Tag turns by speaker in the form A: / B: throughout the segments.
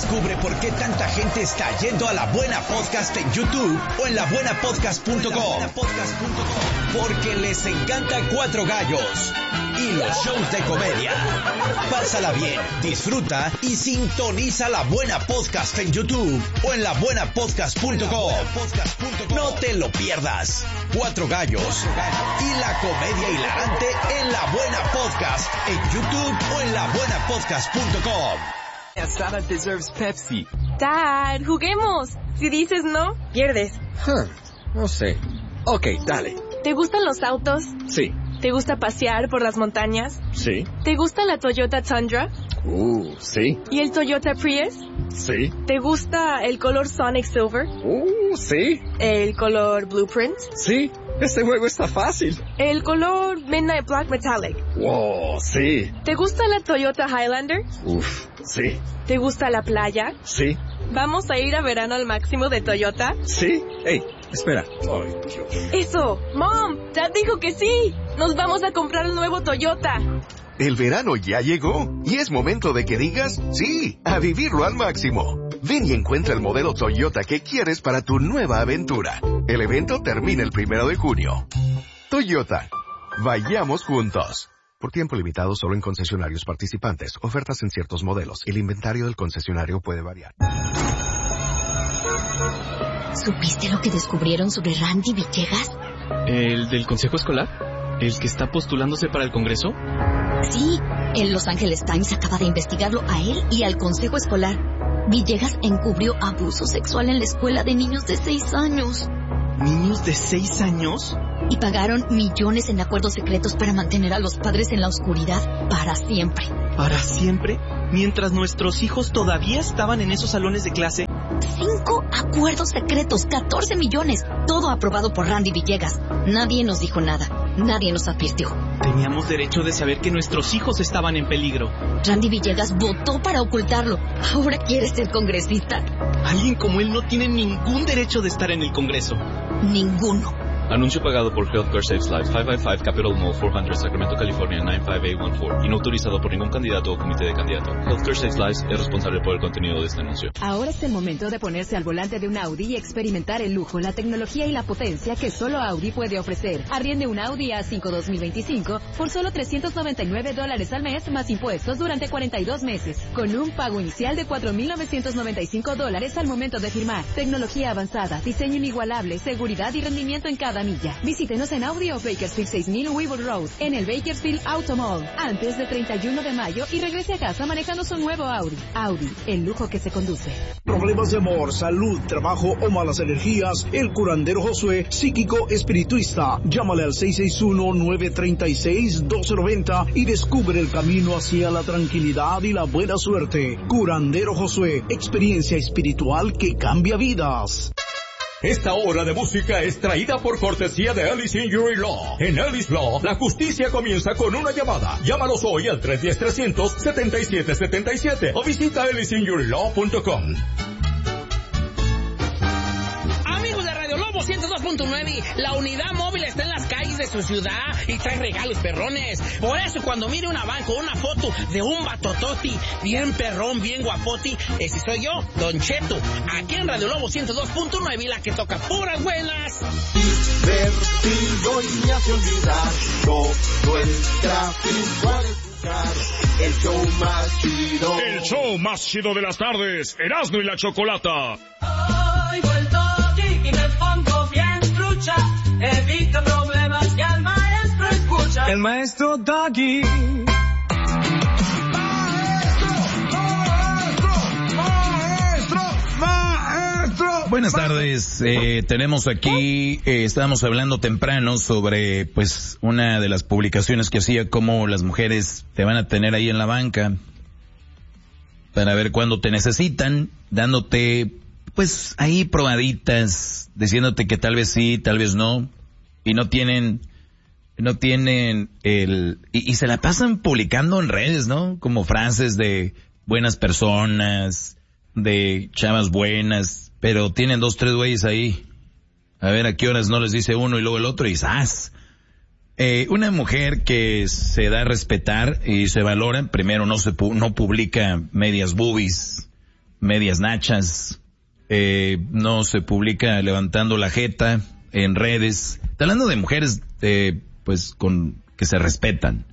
A: Descubre por qué tanta gente está yendo a La Buena Podcast en YouTube o en labuenapodcast.com. Porque les encanta Cuatro Gallos y los shows de comedia. Pásala bien, disfruta y sintoniza La Buena Podcast en YouTube o en labuenapodcast.com. No te lo pierdas. Cuatro Gallos y la comedia hilarante en La Buena Podcast en YouTube o en labuenapodcast.com.
B: Asada deserves Pepsi.
C: Dad, juguemos. Si dices no, pierdes.
B: No sé. Ok, dale.
C: ¿Te gustan los autos?
B: Sí.
C: ¿Te gusta pasear por las montañas?
B: Sí.
C: ¿Te gusta la Toyota Tundra?
B: Sí.
C: ¿Y el Toyota Prius?
B: Sí.
C: ¿Te gusta el color Sonic Silver?
B: Sí.
C: ¿El color Blueprint?
B: Sí. Este juego está fácil.
C: ¿El color Midnight Black Metallic?
B: Wow, sí.
C: ¿Te gusta la Toyota Highlander?
B: Sí.
C: ¿Te gusta la playa?
B: Sí.
C: ¿Vamos a ir a verano al máximo de Toyota?
B: Sí. Hey, espera. Ay, Dios.
C: ¡Eso! ¡Mom! ¡Dad dijo que sí! ¡Nos vamos a comprar un nuevo Toyota!
D: El verano ya llegó y es momento de que digas sí, a vivirlo al máximo. Ven y encuentra el modelo Toyota que quieres para tu nueva aventura. El evento termina el 1 de junio. Toyota. Vayamos juntos. Por tiempo limitado solo en concesionarios participantes. Ofertas en ciertos modelos. El inventario del concesionario puede variar.
E: ¿Supiste lo que descubrieron sobre Randy Villegas?
F: ¿El del consejo escolar? ¿El que está postulándose para el Congreso?
E: Sí, el Los Angeles Times acaba de investigarlo a él y al consejo escolar. Villegas encubrió abuso sexual en la escuela de niños de 6 años.
F: ¿Niños de 6 años?
E: Y pagaron millones en acuerdos secretos para mantener a los padres en la oscuridad para siempre.
F: ¿Para siempre? Mientras nuestros hijos todavía estaban en esos salones de clase.
E: 5 acuerdos secretos, 14 millones, todo aprobado por Randy Villegas. Nadie nos dijo nada, nadie nos advirtió.
F: Teníamos derecho de saber que nuestros hijos estaban en peligro.
E: Randy Villegas votó para ocultarlo. Ahora quiere ser congresista.
F: Alguien como él no tiene ningún derecho de estar en el Congreso.
E: Ninguno.
G: Anuncio pagado por Healthcare Saves Lives, 555 Capitol Mall, 400, Sacramento, California, 95814. Y no autorizado por ningún candidato o comité de candidato. Healthcare Saves Lives es responsable por el contenido de este anuncio.
H: Ahora es el momento de ponerse al volante de un Audi y experimentar el lujo, la tecnología y la potencia que solo Audi puede ofrecer. Arriende un Audi A5 2025 por solo $399 al mes más impuestos durante 42 meses, con un pago inicial de $4,995 al momento de firmar. Tecnología avanzada, diseño inigualable, seguridad y rendimiento en cada milla. Visítenos en Audi of Bakersfield 6000 Weaver Road, en el Bakersfield Auto Mall, antes del 31 de mayo y regrese a casa manejando su nuevo Audi. Audi, el lujo que se conduce.
I: Problemas de amor, salud, trabajo o malas energías, el curandero Josué, psíquico espirituista. Llámale al 661-936-1290 y descubre el camino hacia la tranquilidad y la buena suerte. Curandero Josué, experiencia espiritual que cambia vidas.
J: Esta hora de música es traída por cortesía de Ellis Injury Law. En Ellis Law, la justicia comienza con una llamada. Llámalos hoy al 310-300-7777 o visita ellisinjurylaw.com.
K: Amigos de Radio Lobo 102.9, la unidad móvil está en las calles de su ciudad y trae regalos perrones. Por eso cuando mire una banco, una foto de un batototi, bien perrón, bien guapoti, ese soy yo, Don Cheto, aquí en Radio Lobo 102.9, la que toca puras buenas.
L: Divertido y me hace olvidar todo el tráfico al escuchar el show más chido.
M: El show más chido de las tardes, Erasmo y la Chocolata.
N: Hoy vuelto y me pongo bien trucha, evito problemas y al maestro escucha.
O: El maestro Doggy.
P: Buenas tardes, tenemos aquí, estábamos hablando temprano sobre, pues, una de las publicaciones que hacía cómo las mujeres te van a tener ahí en la banca para ver cuándo te necesitan, dándote, pues, ahí probaditas, diciéndote que tal vez sí, tal vez no, y no tienen y se la pasan publicando en redes, ¿no? Como frases de buenas personas, de chavas buenas, pero tienen 2, 3 güeyes ahí. A ver a qué horas no les dice uno y luego el otro y ¡zas! Una mujer que se da a respetar y se valora, primero no publica medias boobies, medias nachas, no se publica levantando la jeta en redes. Está hablando de mujeres, pues, que se respetan.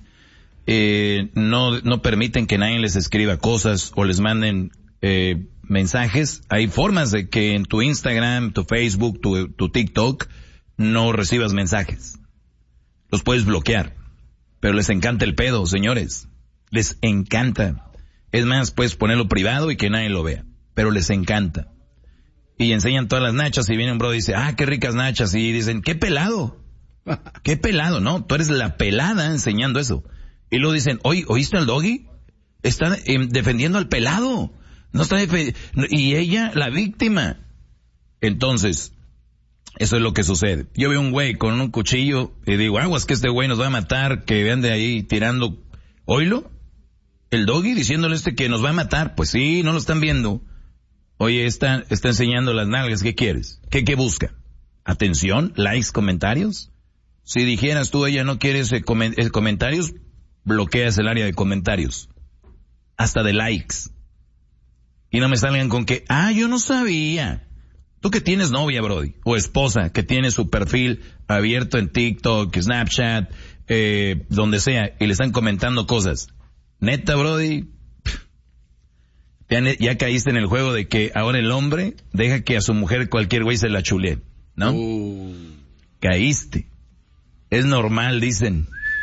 P: No permiten que nadie les escriba cosas o les manden mensajes. Hay formas de que en tu Instagram, tu Facebook, tu TikTok no recibas mensajes. Los puedes bloquear. Pero les encanta el pedo, señores. Les encanta. Es más, puedes ponerlo privado y que nadie lo vea. Pero les encanta. Y enseñan todas las nachas y viene un bro y dice, qué ricas nachas. Y dicen, qué pelado. Qué pelado, ¿no? Tú eres la pelada enseñando eso. Y luego dicen, ¿oíste al Doggy? Está defendiendo al pelado. No está y ella, la víctima. Entonces, eso es lo que sucede. Yo veo un güey con un cuchillo y digo, aguas que este güey nos va a matar, que ande ahí tirando. ¿Oílo? El Doggy diciéndole que nos va a matar. Pues sí, no lo están viendo. Oye, está enseñando las nalgas, ¿qué quieres? ¿Qué busca? ¿Atención? ¿Likes? ¿Comentarios? Si dijeras tú, ella no quiere comentarios, bloqueas el área de comentarios. Hasta de likes. Y no me salgan con que, yo no sabía. Tú que tienes novia, brody, o esposa, que tiene su perfil abierto en TikTok, Snapchat, donde sea, y le están comentando cosas. Neta, brody, ya caíste en el juego de que ahora el hombre deja que a su mujer cualquier güey se la chulee, ¿no? Caíste. Es normal, dicen.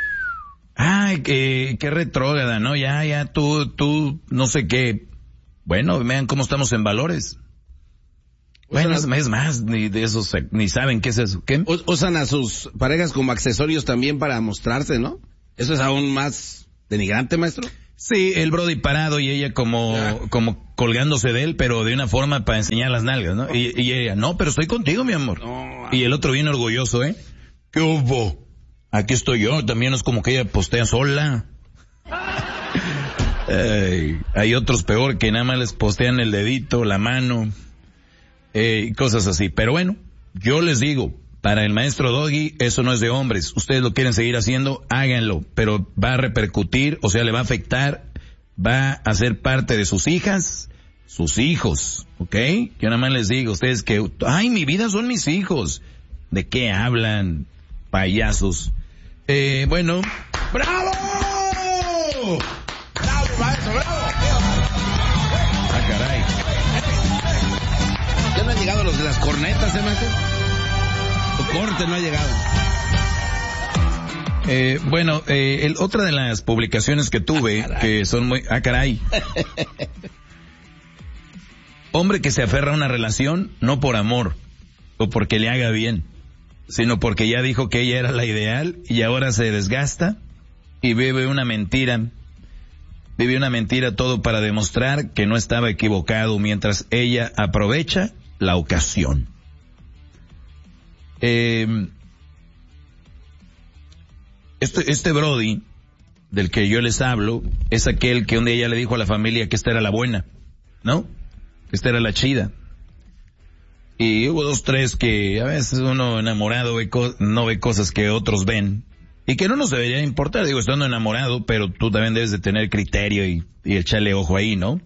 P: Qué retrógrada, ¿no? Ya, tú, no sé qué. Bueno, vean cómo estamos en valores. Bueno, es más, ni de esos, ni saben qué es eso. ¿Qué?
O: Usan a sus parejas como accesorios también para mostrarse, ¿no? ¿Eso es aún más denigrante, maestro?
P: Sí, el brody parado y ella como colgándose de él, pero de una forma para enseñar las nalgas, ¿no? Y ella, no, pero estoy contigo, mi amor. No. Y el otro bien orgulloso, ¿Qué hubo? Aquí estoy yo, también es como que ella postea sola. Hay otros peor que nada más les postean el dedito, la mano, cosas así. Pero bueno, yo les digo, para el maestro Doggy, eso no es de hombres. Ustedes lo quieren seguir haciendo, háganlo, pero va a repercutir, o sea, le va a afectar, va a ser parte de sus hijas, sus hijos, ¿ok? Yo nada más les digo, ustedes que, mi vida son mis hijos. ¿De qué hablan, payasos? Bueno.
O: ¡Bravo! ¡Bravo, maestro, bravo!
P: Caray.
O: ¿Ya no han llegado los de las cornetas, maestro? Tu corte no ha llegado.
P: Bueno, otra de las publicaciones que tuve, que son muy... caray. Hombre que se aferra a una relación, no por amor, o porque le haga bien, sino porque ya dijo que ella era la ideal y ahora se desgasta y vive una mentira todo para demostrar que no estaba equivocado mientras ella aprovecha la ocasión. Este brody del que yo les hablo es aquel que un día ella le dijo a la familia que esta era la buena, ¿no? Que esta era la chida. Y hubo 2, 3 que a veces uno enamorado no ve cosas que otros ven y que no nos debería importar. Digo, estando enamorado, pero tú también debes de tener criterio y echarle ojo ahí, ¿no?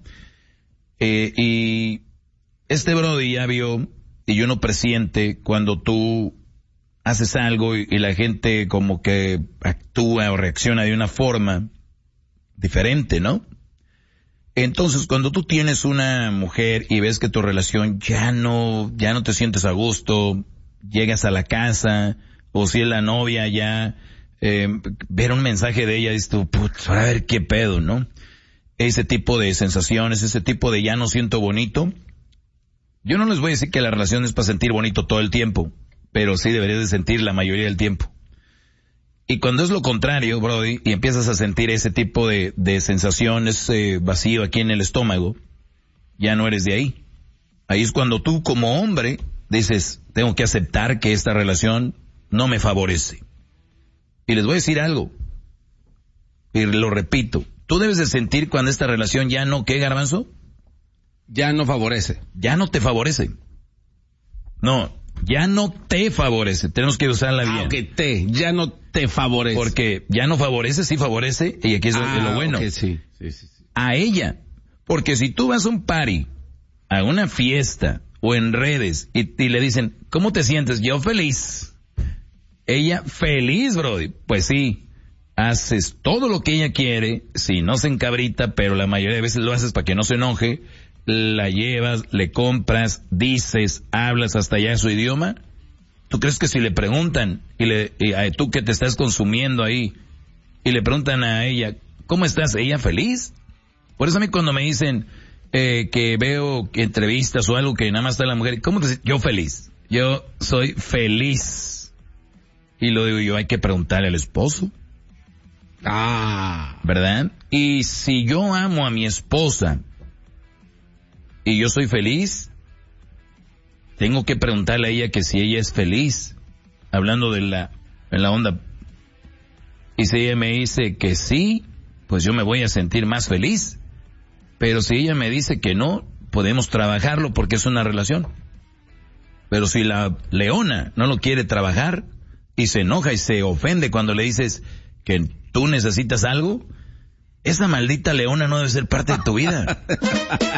P: Y este brody ya vio, y uno presiente cuando tú haces algo y la gente como que actúa o reacciona de una forma diferente, ¿no? Entonces, cuando tú tienes una mujer y ves que tu relación ya no te sientes a gusto, llegas a la casa, o si es la novia ya, ver un mensaje de ella, dices tú, a ver qué pedo, ¿no? Ese tipo de sensaciones, ese tipo de ya no siento bonito. Yo no les voy a decir que la relación es para sentir bonito todo el tiempo, pero sí deberías de sentir la mayoría del tiempo. Y cuando es lo contrario, brody, y empiezas a sentir ese tipo de sensación, ese vacío aquí en el estómago, ya no eres de ahí. Ahí es cuando tú como hombre dices, tengo que aceptar que esta relación no me favorece. Y les voy a decir algo, y lo repito, tú debes de sentir cuando esta relación ya no, ¿qué, Garbanzo?
O: Ya no favorece.
P: Ya no te favorece. No, ya no te favorece. Tenemos que usarla bien.
O: Ya no te favorece.
P: Porque ya no favorece, sí favorece, y aquí es lo bueno.
O: Okay, sí.
P: A ella. Porque si tú vas a un party a una fiesta o en redes y le dicen, ¿cómo te sientes? Yo feliz. Ella feliz, brody. Pues sí, haces todo lo que ella quiere, si no se encabrita, pero la mayoría de veces lo haces para que no se enoje, la llevas, le compras, dices, hablas hasta allá su idioma. ¿Tú crees que si le preguntan, tú que te estás consumiendo ahí, y le preguntan a ella, ¿cómo estás? ¿Ella feliz? Por eso a mí cuando me dicen que veo entrevistas o algo que nada más está la mujer, ¿cómo te sientes? Yo feliz. Yo soy feliz. Y lo digo yo, hay que preguntarle al esposo. ¿Verdad? Y si yo amo a mi esposa y yo soy feliz, tengo que preguntarle a ella que si ella es feliz, hablando en la onda. Y si ella me dice que sí, pues yo me voy a sentir más feliz. Pero si ella me dice que no, podemos trabajarlo porque es una relación. Pero si la leona no lo quiere trabajar y se enoja y se ofende cuando le dices que tú necesitas algo, esa maldita leona no debe ser parte de tu vida.